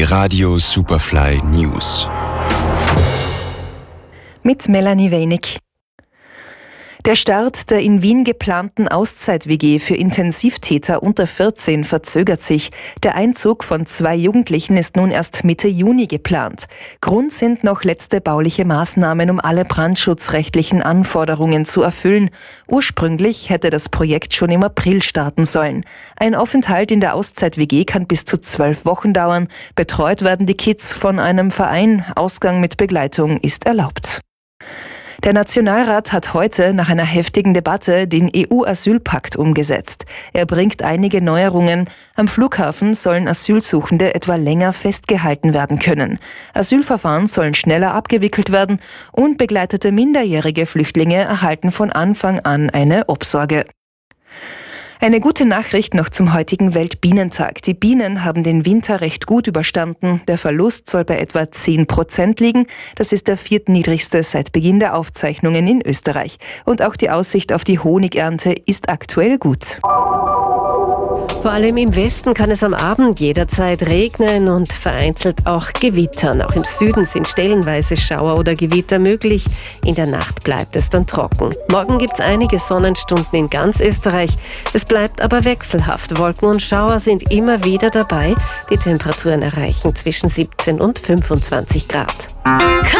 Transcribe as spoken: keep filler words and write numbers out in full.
Die Radio Superfly News. Mit Melanie Weinig. Der Start der in Wien geplanten Auszeit-W G für Intensivtäter unter vierzehn verzögert sich. Der Einzug von zwei Jugendlichen ist nun erst Mitte Juni geplant. Grund sind noch letzte bauliche Maßnahmen, um alle brandschutzrechtlichen Anforderungen zu erfüllen. Ursprünglich hätte das Projekt schon im April starten sollen. Ein Aufenthalt in der Auszeit-W G kann bis zu zwölf Wochen dauern. Betreut werden die Kids von einem Verein. Ausgang mit Begleitung ist erlaubt. Der Nationalrat hat heute nach einer heftigen Debatte den E U-Asylpakt umgesetzt. Er bringt einige Neuerungen. Am Flughafen sollen Asylsuchende etwa länger festgehalten werden können. Asylverfahren sollen schneller abgewickelt werden und begleitete minderjährige Flüchtlinge erhalten von Anfang an eine Obsorge. Eine gute Nachricht noch zum heutigen Weltbienentag. Die Bienen haben den Winter recht gut überstanden. Der Verlust soll bei etwa zehn Prozent liegen. Das ist der viertniedrigste seit Beginn der Aufzeichnungen in Österreich. Und auch die Aussicht auf die Honigernte ist aktuell gut. Vor allem im Westen kann es am Abend jederzeit regnen und vereinzelt auch gewittern. Auch im Süden sind stellenweise Schauer oder Gewitter möglich. In der Nacht bleibt es dann trocken. Morgen gibt es einige Sonnenstunden in ganz Österreich. Es bleibt aber wechselhaft. Wolken und Schauer sind immer wieder dabei. Die Temperaturen erreichen zwischen siebzehn und fünfundzwanzig Grad.